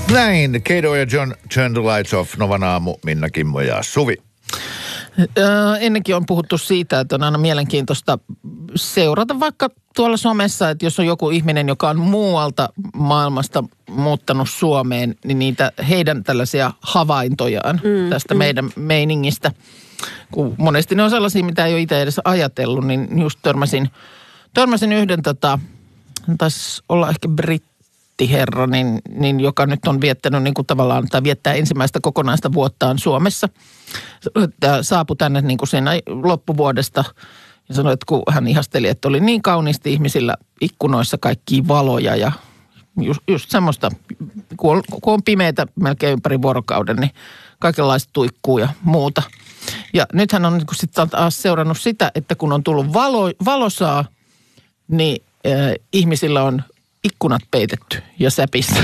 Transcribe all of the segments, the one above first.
Näin, Kedo ja John Turn the Lights Off, Novan aamu, Minna, Kimmo ja Suvi. Ennenkin on puhuttu siitä, että on aina mielenkiintoista seurata vaikka tuolla somessa, että jos on joku ihminen, joka on muualta maailmasta muuttanut Suomeen, niin niitä heidän tällaisia havaintojaan tästä meidän meiningistä. Kun monesti ne on sellaisia, mitä ei ole itse edes ajatellut, niin just törmäsin yhden, taisi olla ehkä brittiherra, niin joka nyt on viettänyt niin kuin tavallaan, tai viettää ensimmäistä kokonaista vuottaan Suomessa. Saapui tänne niin kuin siinä loppuvuodesta ja sanoi, että kun hän ihasteli, että oli niin kauniisti ihmisillä ikkunoissa kaikkia valoja ja just semmoista, kun on pimeätä melkein ympäri vuorokauden, niin kaikenlaista tuikkuu ja muuta. Ja nyt hän on niin kuin sitten taas seurannut sitä, että kun on tullut valosaa, niin ihmisillä on ikkunat peitetty ja säpissä.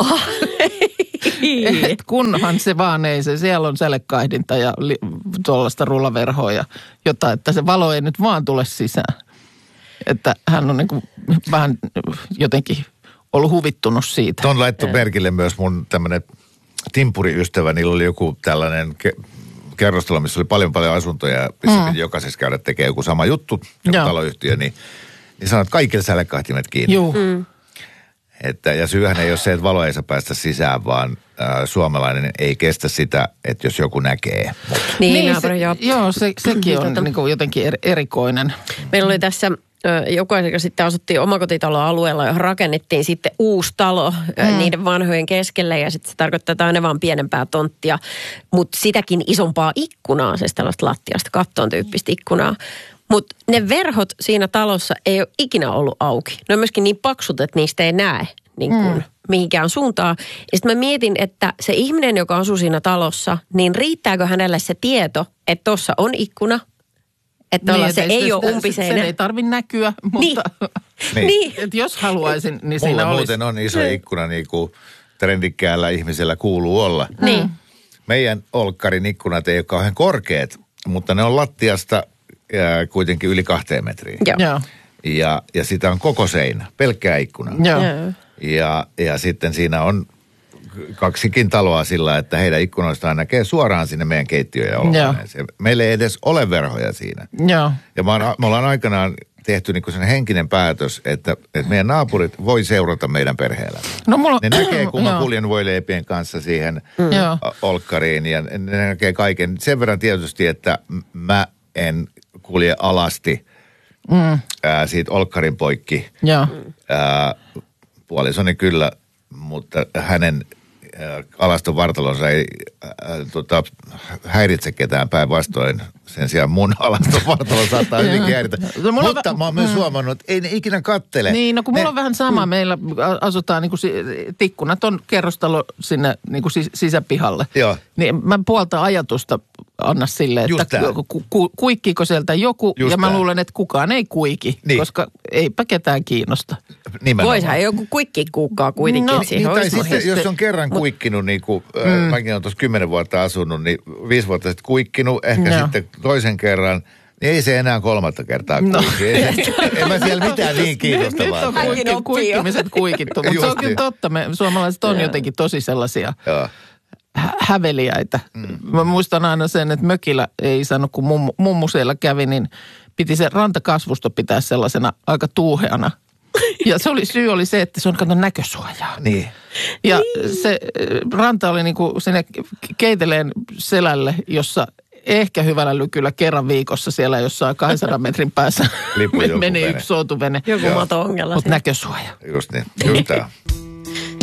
Et kunhan se vaan ei, siellä on sälekaihdinta ja tuollaista rullaverhoa ja jotain, että se valo ei nyt vaan tule sisään. Että hän on niin kuin vähän jotenkin ollut huvittunut siitä. Tuon laittoi merkille myös mun tämmöinen timpuriystävä, niillä oli joku tällainen kerrostalo, missä oli paljon asuntoja, missä piti jokaisessa käydä tekemään joku sama juttu, joku taloyhtiö, niin sanoi, että kaikille sälekahtimet kiinni. Joo. Ja syyhän ei ole se, että valo ei saa päästä sisään, vaan suomalainen ei kestä sitä, että jos joku näkee. Niin sekin on niin kuin jotenkin erikoinen. Meillä oli tässä joku aika sitten asuttiin omakotitaloalueella, johon rakennettiin sitten uusi talo niiden vanhojen keskelle ja sitten se tarkoittaa, että aina vaan pienempää tonttia, mutta sitäkin isompaa ikkunaa, siis tällaista lattiasta kattoon tyyppistä ikkunaa. Mutta ne verhot siinä talossa ei ole ikinä ollut auki. Ne on myöskin niin paksut, että niistä ei näe niin kuin mihinkään suuntaan. Ja sitten mä mietin, että se ihminen, joka asuu siinä talossa, niin riittääkö hänelle se tieto, että tuossa on ikkuna, että niin, se ei ole umpiseinä. Se ei tarvitse näkyä, mutta niin. Että jos haluaisin, niin siinä mulla olisi. Muuten on iso ikkuna, niin kuin trendikkäällä ihmisellä kuuluu olla. Niin. Meidän olkkarin ikkunat ei ole kauhean korkeat, mutta ne on lattiasta kuitenkin yli 2 metriä. Joo. Ja sitä on koko seinä, pelkkää ikkuna. Joo. Ja sitten siinä on 2 taloa sillä, että heidän ikkunoistaan näkee suoraan sinne meidän keittiöön ja olohuoneeseen. Meillä ei edes ole verhoja siinä. Joo. Ja me ollaan aikanaan tehty niinku sen henkinen päätös, että meidän naapurit voi seurata meidän perheellä. No, ne näkee, kun mä kuljen voileipien kanssa siihen olkkariin ja ne näkee kaiken. Sen verran tietysti, että mä en kulje alasti siitä olkkarin poikki. Joo. Puolisoni kyllä, mutta hänen alaston vartalonsa ei häiritse ketään, päinvastoin. Sen sijaan mun alaston vartalon saattaa hyvinkin häiritä. Mutta mä oon myös huomannut, että ei ne ikinä kattele. Niin, no kun mulla on vähän sama. Meillä asutaan niin kuin tikkunat on kerrostalo sinne niin kuin sisäpihalle. Joo. Niin mä puolta ajatusta anna sille, että kuikkiiko sieltä joku. Just ja mä tää. luulen, että kukaan ei kuiki, koska eipä ketään kiinnosta. Voisihan joku kuikki kuukkaa kuitenkin siihen. Tai sitten, jos on kerran kuikkinut, niin kuin mäkin olen tuossa 10 vuotta asunut, niin 5 vuotta sitten kuikkinut, ehkä sitten toisen kerran, niin ei se enää 3. kertaa kuikki. En mä siellä mitään niin kiinnostavaa. Nyt on kuikkimiset kuikittu, mutta se on kyllä totta. Me suomalaiset on jotenkin tosi sellaisia häveliäitä. Mä muistan aina sen, että mökillä ei saanut, kun mummu siellä kävi, niin piti se rantakasvusto pitää sellaisena aika tuuheana. Ja syy oli se, että se on kato näkösuojaa. Niin. Ja se ranta oli niin kuin sinne keiteleen selälle, jossa ehkä hyvällä lykyllä kerran viikossa siellä jossain 200 metrin päässä meni yksi soutuvene. Joku mato-ongella. Mutta näkösuoja. Just niin, just tää.